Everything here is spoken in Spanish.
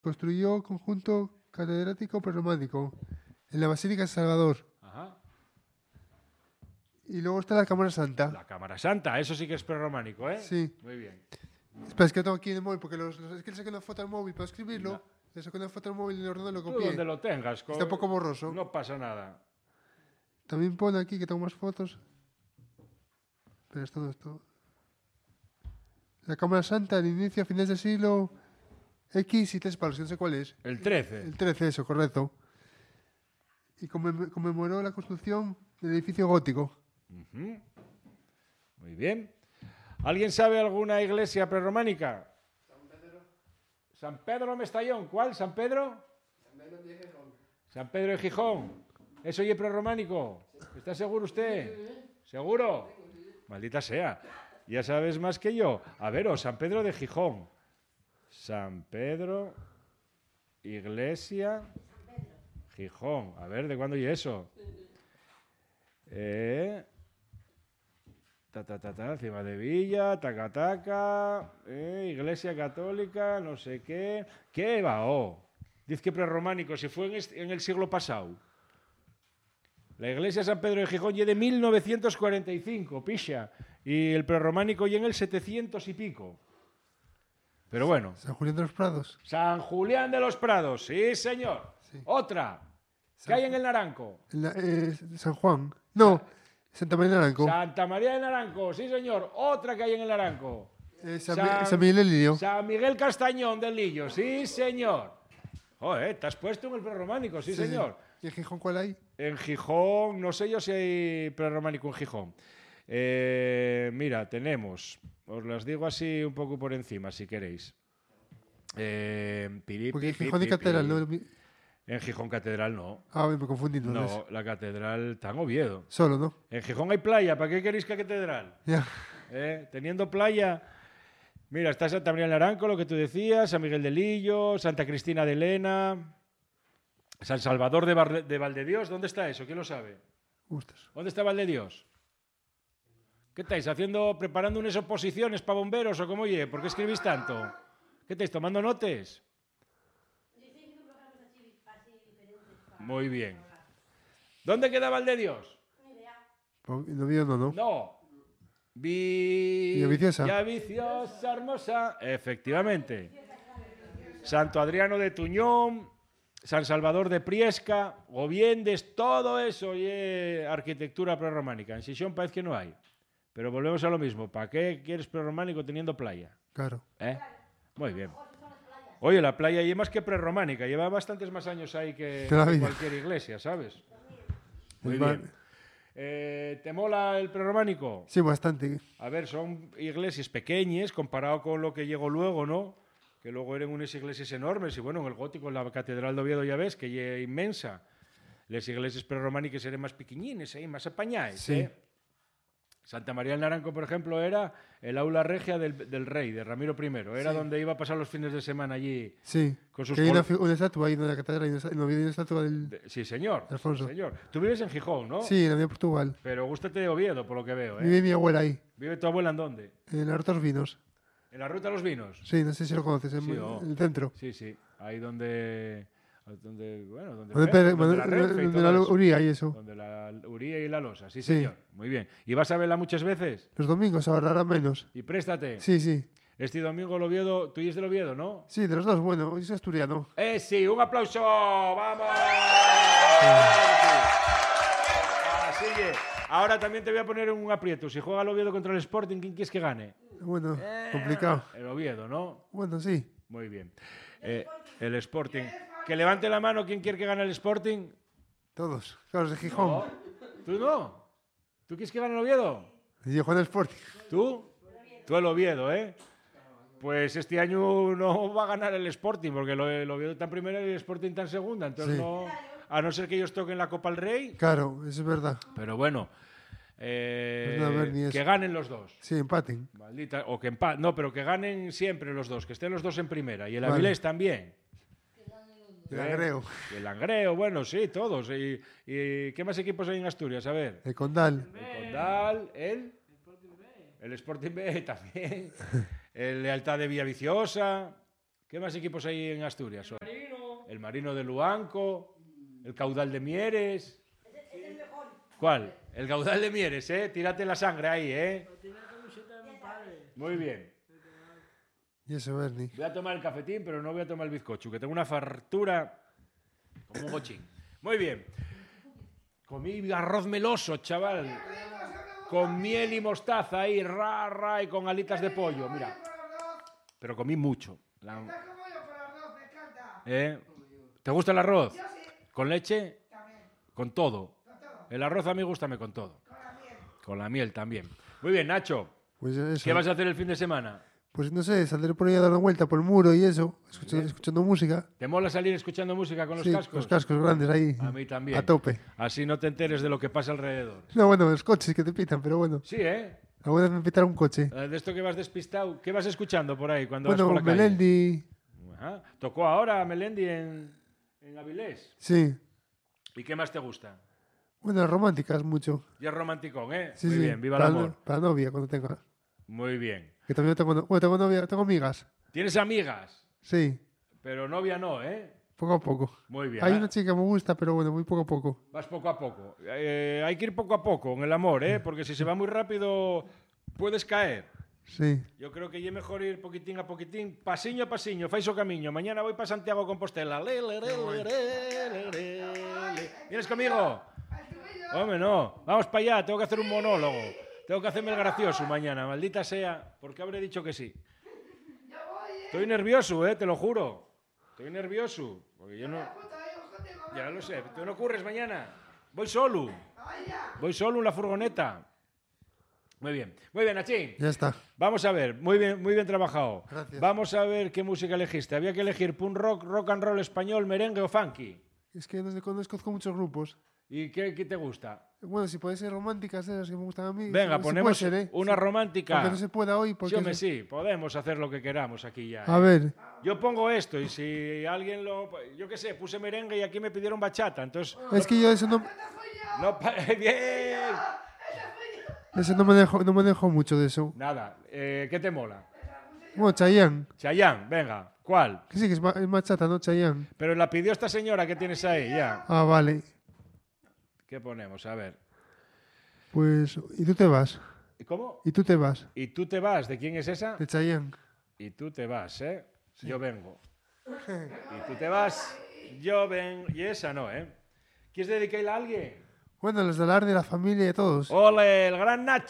construyó conjunto catedrático prerrománico en la Basílica de Salvador. Ajá. Y luego está la Cámara Santa. La Cámara Santa, eso sí que es prerrománico, ¿eh? Sí. Muy bien. Espera, es que lo tengo aquí en el móvil, porque es que le saqué una foto al móvil para escribirlo. No. Le saqué una foto al móvil y el ordenador lo Tú copié. donde lo tengas. Está un poco borroso. No pasa nada. También pone aquí que tengo más fotos. Pero esto no es todo. La Cámara Santa, al inicio, a finales del siglo X y 3 palos, que no sé cuál es. El 13. El 13, eso, correcto. Y conmemoró la construcción del edificio gótico. Ujú. Muy bien. ¿Alguien sabe alguna iglesia prerrománica? San Pedro Mestallón. ¿Cuál? ¿San Pedro? San Pedro de Gijón. ¿Eso ya es prerrománico? ¿Está seguro usted? ¿Seguro? Maldita sea. Ya sabes más que yo. A ver, San Pedro de Gijón. San Pedro, iglesia, Gijón. A ver, ¿de cuándo y eso? Encima de Villa, taca, iglesia católica, no sé qué. ¿Qué va? Dice que prerrománico, si fue en el siglo pasado. La iglesia de San Pedro de Gijón ya de 1945, picha. Y el prerrománico ya en el 700 y pico. Pero bueno. San Julián de los Prados. San Julián de los Prados, sí, señor. Sí. Otra. ¿Qué hay en el Naranco? San Juan. No, Santa María de Naranco. Santa María de Naranco, sí, señor. Otra que hay en el Naranco. San Miguel del Lillo. San Miguel Castañón del Lillo, sí, señor. Joder, te has puesto en el prerrománico, sí, señor. ¿Y en Gijón cuál hay? En Gijón, no sé yo si hay prerrománico en Gijón. Mira, tenemos, os las digo así un poco por encima, si queréis. Porque en Gijón hay catedral, ¿no? En Gijón catedral no. Ah, me confundí entonces. No, la catedral está en Oviedo. Solo, ¿no? En Gijón hay playa, ¿para qué queréis que catedral? Ya. Teniendo playa... Mira, está Santa María del Naranco, lo que tú decías, San Miguel del Lillo, Santa Cristina de Lena, San Salvador de Valdedios. ¿Dónde está eso? ¿Quién lo sabe? ¿Dónde está Valdedios? ¿Qué estáis haciendo, preparando unas oposiciones para bomberos o cómo oye? ¿Por qué escribís tanto? ¿Qué estáis tomando notes? Muy bien. ¿Dónde queda Valdedios? En Oviedo no. No. Villaviciosa. Villaviciosa, hermosa. Efectivamente. Santo Adriano de Tuñón, San Salvador de Priesca, Goviendes, todo eso y arquitectura prerrománica. En Xixón parece que no hay. Pero volvemos a lo mismo. ¿Para qué quieres prerrománico teniendo playa? Claro. Muy bien. Oye, la playa y más que prerrománica. Lleva bastantes más años ahí que cualquier iglesia, ¿sabes? Muy bien. ¿Te mola el prerrománico? Sí, bastante. A ver, son iglesias pequeñas comparado con lo que llegó luego, ¿no? Que luego eran unas iglesias enormes. Y bueno, en el gótico, en la Catedral de Oviedo, ya ves, que es inmensa. Las iglesias prerrománicas eran más pequeñines, más apañadas, sí. Santa María del Naranco, por ejemplo, era el aula regia del rey, de Ramiro I. Era donde iba a pasar los fines de semana allí. Sí, con sus que hay una estatua ahí en la catedral, en Oviedo hay una estatua del... Sí, señor. Alfonso. Sí, señor. Tú vives en Gijón, ¿no? Sí, en la de Portugal. Pero gústate de Oviedo, por lo que veo, ¿eh? Vive mi abuela ahí. ¿Vive tu abuela en dónde? En la Ruta de los Vinos. ¿En la Ruta de los Vinos? Sí, no sé si lo conoces, en el centro. Sí, sí. Ahí donde la Uría y eso. Donde la Uría y la Losa, sí, señor. Muy bien. ¿Y vas a verla muchas veces? Los domingos, ahora menos. ¿Y préstate? Sí. Este domingo el Oviedo, tú eres del Oviedo, ¿no? Sí, de los dos, bueno, es asturiano. Sí, un aplauso, ¡vamos! Así que, ahora también te voy a poner en un aprieto. Si juega el Oviedo contra el Sporting, ¿quién quieres que gane? Bueno, complicado. El Oviedo, ¿no? Bueno, sí. Muy bien. El Sporting. Que levante la mano quien quiere que gane el Sporting. Todos, claro, es de Gijón. No. ¿Tú no? ¿Tú quieres que gane el Oviedo? Yo juego en el Sporting. ¿Tú? Tú el Oviedo, ¿eh? Pues este año no va a ganar el Sporting, porque el Oviedo está en primera y el Sporting está en segunda. Entonces no... A no ser que ellos toquen la Copa del Rey. Claro, eso es verdad. Pero bueno... que ganen los dos. Sí, empaten. Maldita, o que empaten. No, pero que ganen siempre los dos, que estén los dos en primera. Y el Avilés también. El Langreo. El Langreo, bueno, sí, todos. ¿Y qué más equipos hay en Asturias? A ver. El Condal. El Condal, el Sporting B también. El Lealtad de Villaviciosa. ¿Qué más equipos hay en Asturias? El Marino de Luanco, el Caudal de Mieres. ¿Cuál? El Caudal de Mieres, ¿eh? Tírate la sangre ahí, ¿eh? Muy bien. Y eso, Bernie. Voy a tomar el cafetín, pero no voy a tomar el bizcocho, que tengo una fartura como un gochín. Muy bien. Comí arroz meloso, chaval. Con miel y mostaza ahí, y con alitas de pollo, mira. Pero comí mucho. ¿Te gusta el arroz? ¿Con leche? Con todo. El arroz a mí gústame con todo. Con la miel también. Muy bien, Nacho. Pues eso. ¿Qué vas a hacer el fin de semana? Pues no sé, saldré por ahí a dar una vuelta por el muro y eso, escuchando música. ¿Te mola salir escuchando música con los Sí, cascos? los cascos grandes ahí. A mí también. A tope. Así no te enteres de lo que pasa alrededor. No, bueno, los coches que te pitan, pero bueno. Sí, ¿eh? Alguna vez me pitaron un coche. De esto que vas despistado. ¿Qué vas escuchando por ahí cuando Bueno, vas por la calle? Melendi. Ajá. Tocó ahora Melendi en Avilés. Sí. ¿Y qué más te gusta? Bueno, románticas mucho. Y es romanticón, ¿eh? Sí, Muy sí. bien, viva el amor. Para novia cuando tenga. Muy bien. Que también tengo novia, tengo amigas. ¿Tienes amigas? Sí, Pero novia no, ¿eh? poco a poco. Muy bien. Hay una chica que me gusta, pero bueno, muy poco a poco. Vas poco a poco. Hay que ir poco a poco en el amor, ¿eh? Porque si se va muy rápido puedes caer. Sí. Yo creo que es mejor ir poquitín a poquitín, pasiño a pasiño, fais o camiño. Mañana voy para Santiago de Compostela. ¿Vienes conmigo? Hombre, no. Vamos para allá, tengo que hacer un monólogo. Tengo que hacerme el gracioso mañana, maldita sea. ¿Por qué habré dicho que sí? Estoy nervioso, te lo juro. Estoy nervioso. Porque yo no... Ya lo sé. ¿Tú no ocurres mañana? Voy solo. Voy solo en la furgoneta. Muy bien, Nachín. Ya está. Vamos a ver, muy bien trabajado. Gracias. Vamos a ver qué música elegiste. Había que elegir punk rock, rock and roll español, merengue o funky. Es que no conozco muchos grupos. ¿Y qué te gusta? Bueno, si puede ser románticas, esas que me gustan a mí. Venga, si ponemos puede ser, una Sí. romántica. Aunque no se pueda hoy. Porque Sí, hombre, sí, podemos hacer lo que queramos aquí ya. A ver, Yo pongo esto y si alguien lo... Yo qué sé, puse merengue y aquí me pidieron bachata, entonces... es que yo eso no ¡Bien! me dejo mucho de eso. Nada, ¿qué te mola? Bueno, Chayanne. Chayanne, venga, ¿cuál? Que sí, que es más chata, ¿no? Chayanne. Pero la pidió esta señora que tienes ahí, ya. Ah, vale. ¿Qué ponemos? A ver. Pues, y tú te vas. ¿Cómo? Y tú te vas. ¿Y tú te vas? ¿De quién es esa? De Chayanne. Y tú te vas, ¿eh? Sí. Yo vengo. Y tú te vas, yo vengo. Y esa no, ¿eh? ¿Quieres dedicarla a alguien? Bueno, los de Alarde, la familia y a todos. ¡Ole, el gran Nacho!